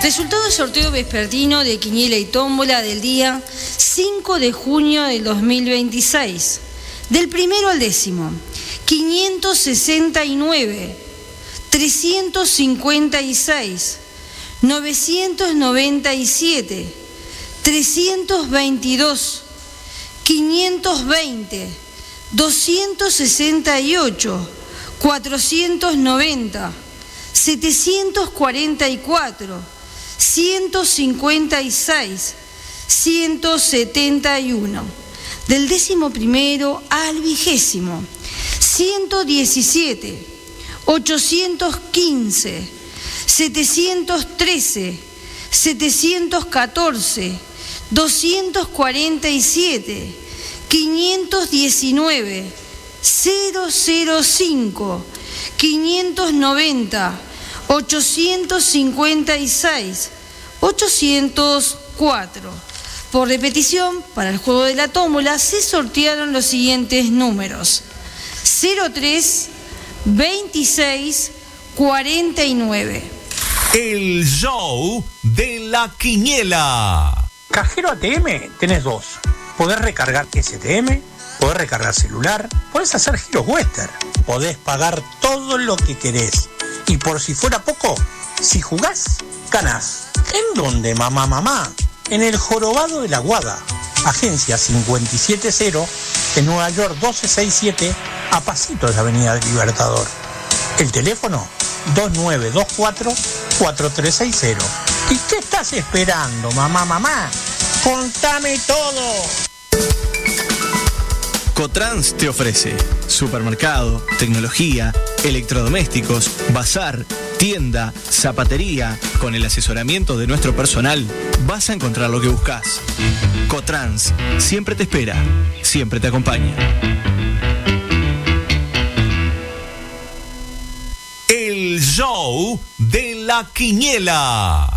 Resultado del sorteo vespertino de quiniela y tómbola del día 5 de junio del 2026. Del primero al décimo, 569, 356, 997, 322, 520, 268, 490, 744, 156, 171. Del 11º al 20º, 117, 815, 713, 714, 247, 519, 005, 590, 856, 804. Por repetición, para el juego de la tómbola se sortearon los siguientes números: 03, 26, 49. El show de la quiniela. Cajero ATM tenés dos. Podés recargar STM, podés recargar celular, podés hacer giros Western, podés pagar todo lo que querés. Y por si fuera poco, si jugás, ganás. ¿En dónde, mamá? En el Jorobado de la Guada, agencia 570, en Nueva York 1267, a pasitos de la Avenida del Libertador. El teléfono 2924-4360. ¿Y qué estás esperando, mamá? ¡Contame todo! Cotrans te ofrece supermercado, tecnología, electrodomésticos, bazar, tienda, zapatería. Con el asesoramiento de nuestro personal vas a encontrar lo que buscas. Cotrans siempre te espera, siempre te acompaña. El show de la quiniela.